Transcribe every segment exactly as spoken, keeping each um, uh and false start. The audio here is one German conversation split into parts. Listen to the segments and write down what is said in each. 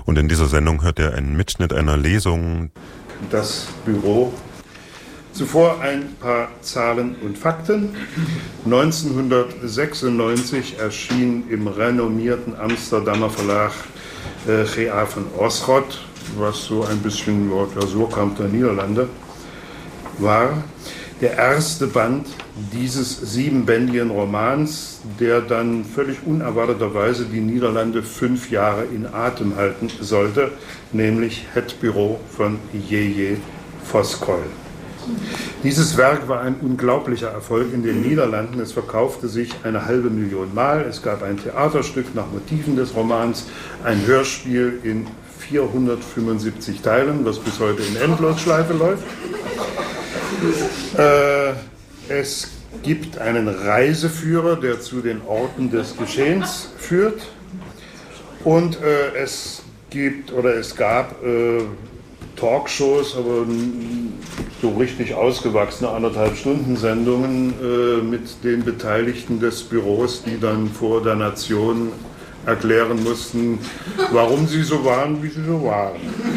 Und in dieser Sendung hört ihr einen Mitschnitt einer Lesung. Das Büro. Zuvor ein paar Zahlen und Fakten. neunzehnhundertsechsundneunzig erschien im renommierten Amsterdamer Verlag äh, G A van Oschot, was so ein bisschen ja, der Surkamp der Niederlande war, der erste Band dieses siebenbändigen Romans, der dann völlig unerwarteterweise die Niederlande fünf Jahre in Atem halten sollte, nämlich Het Bureau von J J Voskuil. Dieses Werk war ein unglaublicher Erfolg in den Niederlanden. Es verkaufte sich eine halbe Million Mal. Es gab ein Theaterstück nach Motiven des Romans, ein Hörspiel in vierhundertfünfundsiebzig Teilen, was bis heute in Endlosschleife läuft. Äh, es gibt einen Reiseführer, der zu den Orten des Geschehens führt. Und äh, es gibt oder es gab äh, Talkshows, aber so richtig ausgewachsene anderthalb Stunden Sendungen äh, mit den Beteiligten des Büros, die dann vor der Nation erklären mussten, warum sie so waren, wie sie so waren.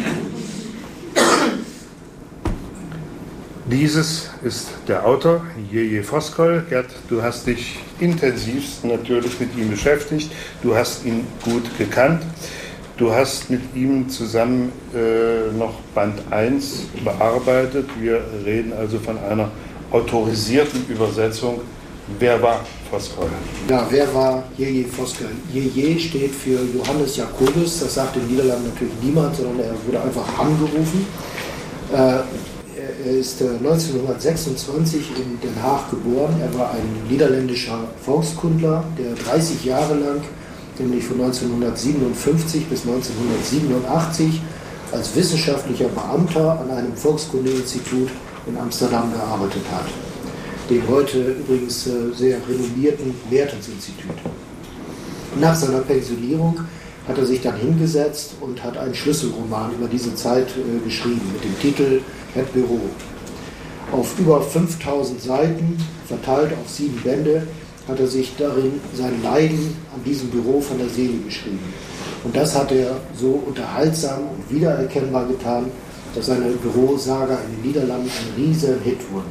Dieses ist der Autor, J J Voskuil. Gerd, du hast dich intensivst natürlich mit ihm beschäftigt, du hast ihn gut gekannt. Du hast mit ihm zusammen äh, noch Band eins bearbeitet. Wir reden also von einer autorisierten Übersetzung. Wer war Voskuil? Ja, wer war J J Voskuil? J J steht für Johannes Jacobus. Das sagt in den Niederlanden natürlich niemand, sondern er wurde einfach angerufen. Äh, er ist äh, neunzehnhundertsechsundzwanzig in Den Haag geboren. Er war ein niederländischer Volkskundler, der dreißig Jahre lang, nämlich von neunzehnhundertsiebenundfünfzig bis neunzehnhundertsiebenundachtzig, als wissenschaftlicher Beamter an einem Volkskundeinstitut in Amsterdam gearbeitet hat. Dem heute übrigens sehr renommierten Mertens-Institut. Nach seiner Pensionierung hat er sich dann hingesetzt und hat einen Schlüsselroman über diese Zeit geschrieben mit dem Titel Het Bureau. Auf über fünftausend Seiten, verteilt auf sieben Bände, hat er sich darin sein Leiden an diesem Büro von der Seele geschrieben. Und das hat er so unterhaltsam und wiedererkennbar getan, dass seine Bürosaga in den Niederlanden ein riesen Hit wurde.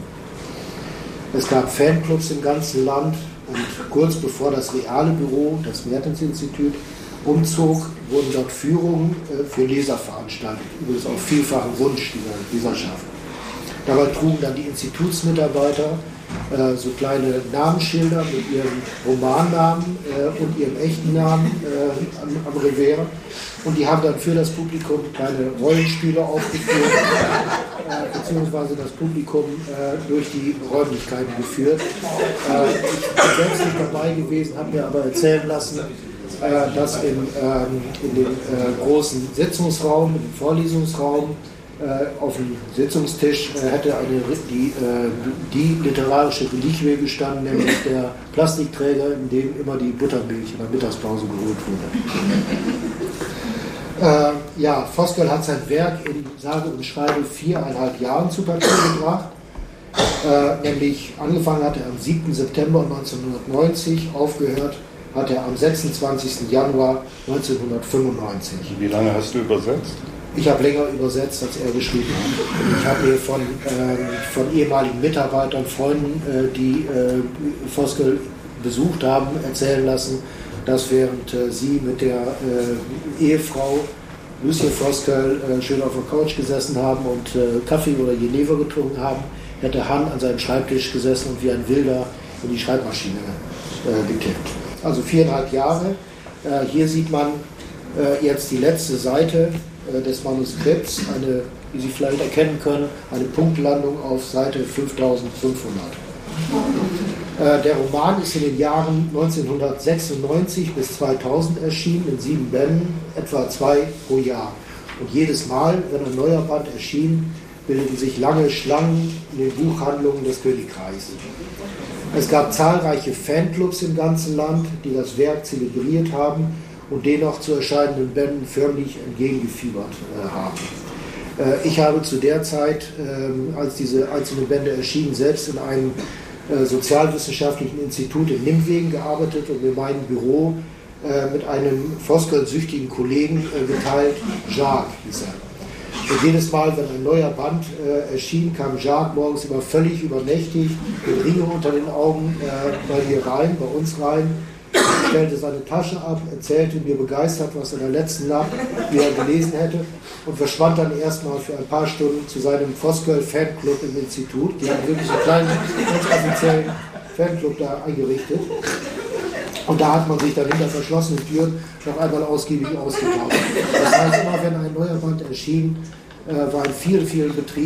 Es gab Fanclubs im ganzen Land und kurz bevor das reale Büro, das Mertens-Institut, umzog, wurden dort Führungen für Leser veranstaltet, übrigens auf vielfachen Wunsch dieser Leserschaft. Dabei trugen dann die Institutsmitarbeiter äh, so kleine Namensschilder mit ihrem Romannamen äh, und ihrem echten Namen äh, am, am Revers. Und die haben dann für das Publikum kleine Rollenspiele aufgeführt, äh, beziehungsweise das Publikum äh, durch die Räumlichkeiten geführt. Äh, ich bin selbst nicht dabei gewesen, habe mir aber erzählen lassen, äh, dass im, ähm, in dem äh, großen Sitzungsraum, im Vorlesungsraum, auf dem Sitzungstisch hätte eine, die, die literarische Reliquie gestanden, nämlich der Plastikträger, in dem immer die Buttermilch in der Mittagspause geholt wurde. Äh, ja, Voskuil hat sein Werk in sage und schreibe viereinhalb Jahren zu Papier gebracht. Äh, nämlich angefangen hat er am siebten September neunzehnhundertneunzig, aufgehört hat er am sechsundzwanzigsten Januar neunzehnhundertfünfundneunzig. Wie lange hast du übersetzt? Ich habe länger übersetzt, als er geschrieben hat. Ich habe mir von, äh, von ehemaligen Mitarbeitern, Freunden, äh, die äh, Voskuil besucht haben, erzählen lassen, dass während äh, sie mit der äh, Ehefrau Lucien Voskuil äh, schön auf der Couch gesessen haben und äh, Kaffee oder Jenever getrunken haben, hätte Han an seinem Schreibtisch gesessen und wie ein Wilder in die Schreibmaschine äh, getippt. Also viereinhalb Jahre. Äh, hier sieht man äh, jetzt die letzte Seite des Manuskripts, eine, wie Sie vielleicht erkennen können, eine Punktlandung auf Seite fünftausendfünfhundert. Äh, der Roman ist in den Jahren neunzehnhundertsechsundneunzig bis zweitausend erschienen, in sieben Bänden, etwa zwei pro Jahr. Und jedes Mal, wenn ein neuer Band erschien, bildeten sich lange Schlangen in den Buchhandlungen des Königreichs. Es gab zahlreiche Fanclubs im ganzen Land, die das Werk zelebriert haben und den noch zu erscheinenden Bänden förmlich entgegengefiebert äh, haben. Äh, ich habe zu der Zeit, äh, als diese einzelnen Bände erschienen, selbst in einem äh, sozialwissenschaftlichen Institut in Nimwegen gearbeitet und in meinem Büro äh, mit einem Voskuil-süchtigen Kollegen äh, geteilt. Jacques hieß er. Und jedes Mal, wenn ein neuer Band äh, erschien, kam Jacques morgens immer völlig übernächtig, mit Ringe unter den Augen äh, bei mir rein, bei uns rein, stellte seine Tasche ab, erzählte mir begeistert, was er in der letzten Nacht wieder gelesen hätte und verschwand dann erstmal für ein paar Stunden zu seinem Voskuil-Fanclub im Institut. Die haben wirklich einen kleinen, ganz offiziellen Fanclub da eingerichtet. Und da hat man sich dann hinter verschlossenen Türen noch einmal ausgiebig ausgetauscht. Das heißt, immer wenn ein neuer Band erschien, äh, war in vielen, vielen Betrieben